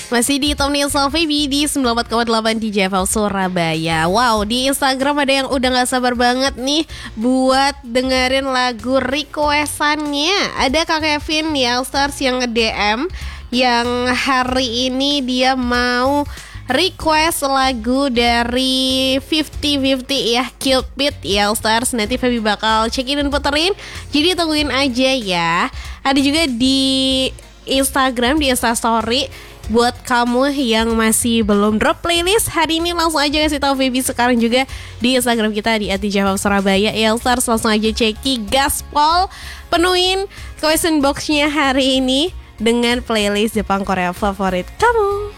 Masih di Tom Neil Baby di 94,8 di JFL Surabaya. Wow, di Instagram ada yang udah gak sabar banget nih buat dengerin lagu requestannya. Ada Kak Kevin Yelsters yang nge-DM, yang hari ini dia mau request lagu dari 50-50 ya, Cupid Yelsters. Nanti Feby bakal cekin dan puterin, jadi tungguin aja ya. Ada juga di Instagram, di Instastory, buat kamu yang masih belum drop playlist hari ini, langsung aja kasih tahu Feby sekarang juga di Instagram kita di @JFL Surabaya Yelsters. Langsung aja ceki gaspol, penuhin question boxnya hari ini dengan playlist Jepang Korea favorit kamu.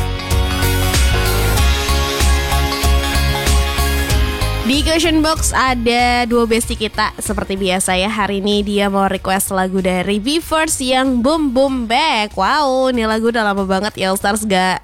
Di question box ada dua bestie kita seperti biasa ya. Hari ini dia mau request lagu dari BE:FIRST yang Boom Boom Back. Wow, ini lagu udah lama banget Yelsters udah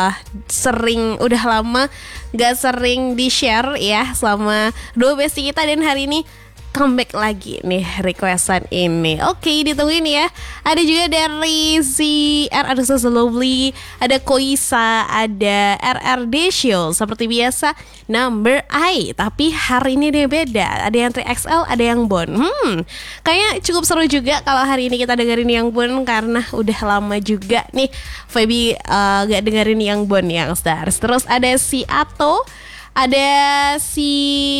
lama gak sering di share ya sama dua bestie kita, dan hari ini comeback lagi nih requestan ini. Oke, ditungguin ya. Ada juga dari ZR, ada So Lovely, ada Koisa, ada RRD Show. Seperti biasa Number I, tapi hari ini dia beda. Ada yang 3XL, ada yang Bon. Kayaknya cukup seru juga kalau hari ini kita dengerin yang Bon, karena udah lama juga nih Feby gak dengerin yang Bon yang Stars. Terus ada si Ato, ada si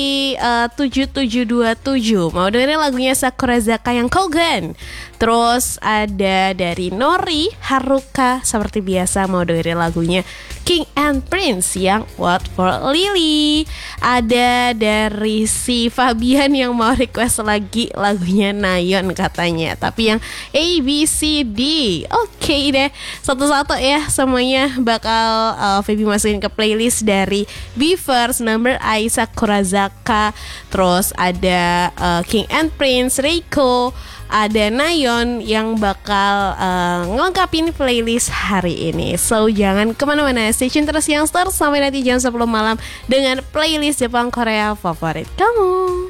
7727 mau dengerin lagunya Sakurazaka yang Kogan. Terus ada dari Nori Haruka, seperti biasa mau dengerin lagunya King and Prince yang What for Lily. Ada dari si Fabian yang mau request lagi lagunya Nayeon katanya, tapi yang ABCD. Oke deh, satu-satu ya, semuanya bakal Feby masukin ke playlist dari BE:FIRST, Number I, Sakurazaka. Terus ada King and Prince, Reiko, ada Nayeon yang bakal ngelengkapin playlist hari ini. So jangan kemana-mana, stay tune terus Youngsters sampai nanti jam 10 malam dengan playlist Jepang Korea favorit kamu.